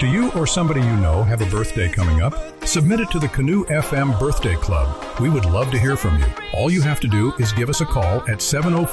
Do you or somebody you know have a birthday coming up? Submit it to the Canoe FM Birthday Club. We would love to hear from you. All you have to do is give us a call at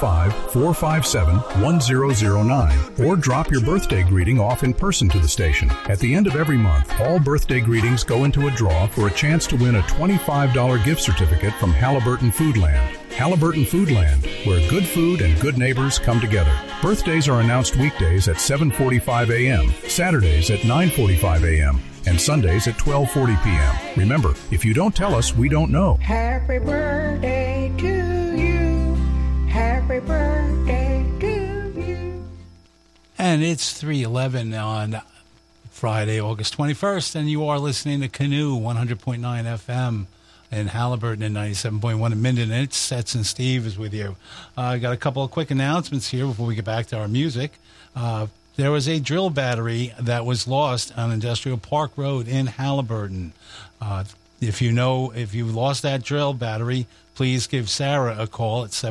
705-457-1009 or drop your birthday greeting off in person to the station. At the end of every month, all birthday greetings go into a draw for a chance to win a $25 gift certificate from Halliburton Foodland. Halliburton Foodland, where good food and good neighbors come together. Birthdays are announced weekdays at 7:45 a.m., Saturdays at 9:45 a.m., and Sundays at 12:40 p.m. Remember, if you don't tell us, we don't know. Happy birthday to you. Happy birthday to you. And it's 3:11 on Friday, August 21st, and you are listening to Canoe 100.9 FM. And Halliburton at 97.1 in Minden. And it's Sets and Steve is with you. I got a couple of quick announcements here before we get back to our music. There was a drill battery that was lost on Industrial Park Road in Halliburton. If you lost that drill battery, please give Sarah a call at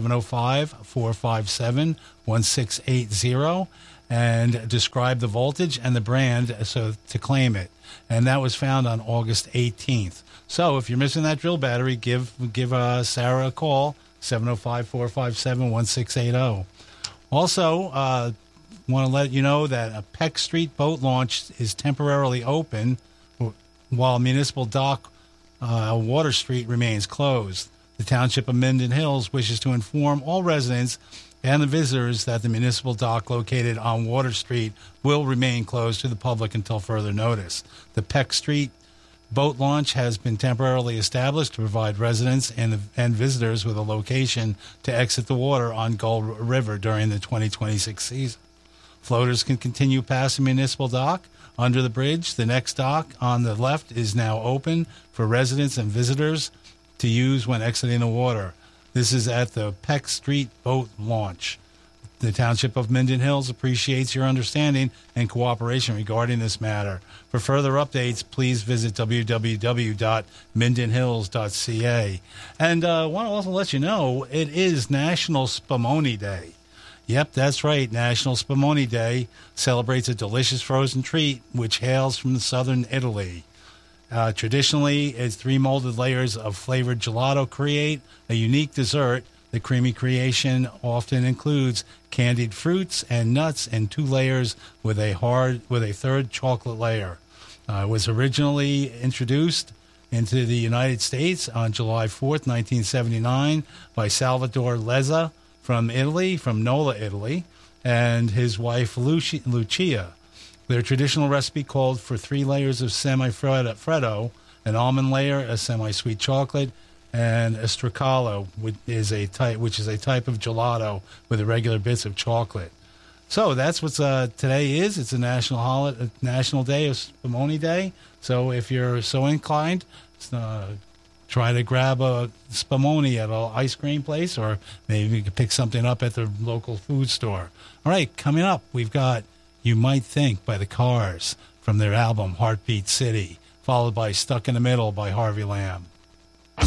705-457-1680 and describe the voltage and the brand so to claim it. And that was found on August 18th. So if you're missing that drill battery, give Sarah a call, 705-457-1680. Also, want to let you know that a Peck Street boat launch is temporarily open while Municipal Dock Water Street remains closed. The Township of Minden Hills wishes to inform all residents and the visitors that the Municipal Dock located on Water Street will remain closed to the public until further notice. The Peck Street boat launch has been temporarily established to provide residents and visitors with a location to exit the water on Gull River during the 2026 season. Floaters can continue past the municipal dock under the bridge. The next dock on the left is now open for residents and visitors to use when exiting the water. This is at the Peck Street boat launch. The Township of Minden Hills appreciates your understanding and cooperation regarding this matter. For further updates, please visit www.mindenhills.ca. And I want to also let you know, it is National Spumoni Day. Yep, that's right. National Spumoni Day celebrates a delicious frozen treat which hails from southern Italy. Traditionally, it's 3 molded layers of flavored gelato create a unique dessert. The creamy creation often includes candied fruits and nuts and 2 layers with a third chocolate layer. It was originally introduced into the United States on July 4th, 1979 by Salvatore Lezza from Italy, from Nola, Italy, and his wife Lucia. Their traditional recipe called for 3 layers of semi-freddo, an almond layer, a semi-sweet chocolate, and a stracciatella, which is a type of gelato with irregular bits of chocolate. So that's what today is. It's a national holiday, National Day of Spumoni Day. So if you're so inclined, try to grab a Spumoni at an ice cream place, or maybe you can pick something up at the local food store. All right, coming up, we've got You Might Think by the Cars from their album Heartbeat City, followed by Stuck in the Middle by Harvey Lamb.